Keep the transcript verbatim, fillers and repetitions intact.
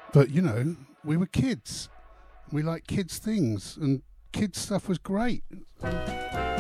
But, you know, we were kids. We liked kids' things, and kids' stuff was great.